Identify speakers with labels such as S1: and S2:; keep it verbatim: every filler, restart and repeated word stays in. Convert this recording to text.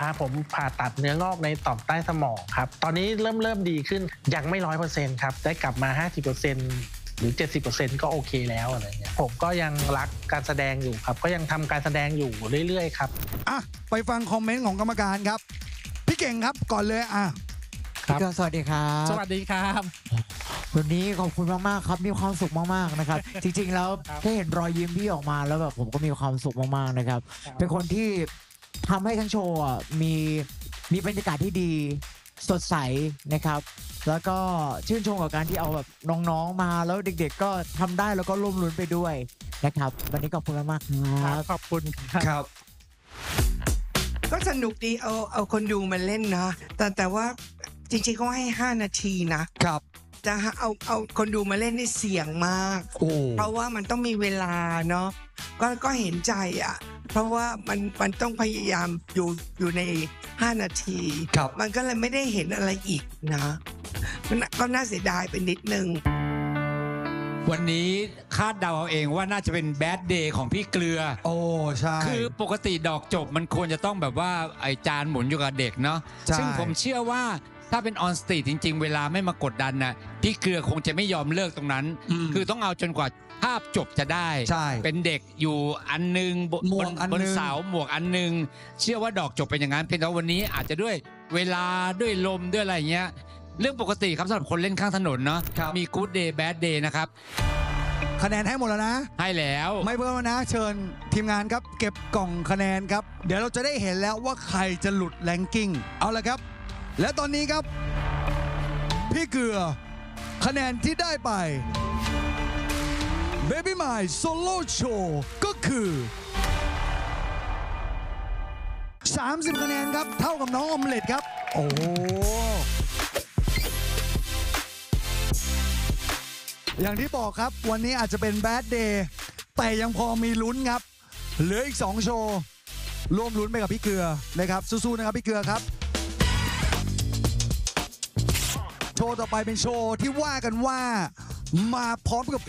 S1: าผมผ่าตัดเนื้องอกในต่อมใต้สมองครับตอนนี้เริ่มเริ่มดีขึ้นยังไม่ร้อยเปอร์เซ็นต์ครับได้กลับมา ห้าสิบเปอร์เซ็นต์ หรือ เจ็ดสิบเปอร์เซ็นต์ ก็โอเคแล้วอะไรเงี้ยผมก็ยังรักการแสดงอยู่ครับก็ยังทำการแสดงอยู่เรื่อยๆครับ
S2: อ่ะไปฟังคอมเมนต์ของกรรมการครับพี่เก่งครับก่อนเลยอ่ะ
S3: ครับสวัสดีครับ
S1: สวัสดีครับ
S3: วันนี้ขอบคุณมากๆครับมีความสุขมากๆนะครับ จริงๆแล้วแค่เห็นรอยยิ้มพี่ออกมาแล้วแบบผมก็มีความสุขมากๆนะครับเป็นคนที่ทำให้ทั้งโชว์มีมีบรรยากาศที่ดีสดใสนะครับแล้วก็ชื่นชมกับการที่เอาแบบน้องๆมาแล้วเด็กๆก็ทำได้แล้วก็ร่วมลุ้นไปด้วยนะครับวันนี้ขอบคุณมากครับ
S1: ขอบคุณ
S2: ครับ
S4: ก็สนุกดีเอาเอาคนดูมาเล่นนะแต่แต่ว่าจริงๆเขาให้ห้านาทีนะครับจะเอาเอาคนดูมาเล่นนี่เสี่ยงมากเพราะว่ามันต้องมีเวลาเนาะก็ก็เห็นใจอ่ะเพราะว่ามันมันต้องพยายามอยู่อยู่ในห้านาทีมันก็เลยไม่ได้เห็นอะไรอีกนะมันก็น่าเสียดายไปนิดนึง
S5: วันนี้คาดเดาเอาเองว่าน่าจะเป็นแบดเดย์ของพี่เกลือ
S2: โอ้ใช่
S5: คือปกติดอกจบมันควรจะต้องแบบว่าไอจานหมุนอยู่กับเด็กเนาะซึ่งผมเชื่อว่าถ้าเป็นออนสตรีทจริงๆเวลาไม่มากดดันนะพี่เกลือคงจะไม่ยอมเลิกตรงนั้นคือต้องเอาจนกว่าภาพจบจะได้เป็นเด็กอยู่อันนึงบนบนเสาหมวกอันนึงเชื่อว่าดอกจบเป็นอย่างนั้นเพียงแต่วันนี้อาจจะด้วยเวลาด้วยลมด้วยอะไรเงี้ยเรื่องปกติครับสำหรับคนเล่นข้างถนนเนาะมี Good Day Bad Day นะครับ
S2: คะแนนให้หมดแล้วนะ
S5: ให้แล้ว
S2: ไม่เพิ่มแล้วนะเชิญทีมงานครับเก็บกล่องคะแนนครับเดี๋ยวเราจะได้เห็นแล้วว่าใครจะหลุดแรงกิ้งเอาละครับและตอนนี้ครับพี่เกลือคะแนนที่ได้ไป Baby My Solo Show ก็คือสามสิบคะแนนครับเท่ากับน้องออมเล็ตครับโอ้อย่างที่บอกครับวันนี้อาจจะเป็นแบดเดย์แต่ยังพอมีลุ้นครับเหลืออีกสองโชว์ร่วมลุ้นไปกับพี่เกลือนะครับสู้ๆนะครับพี่เกลือครับโชว์ต่อไปเป็นโชว์ที่ว่ากันว่ามาพร้อมกับ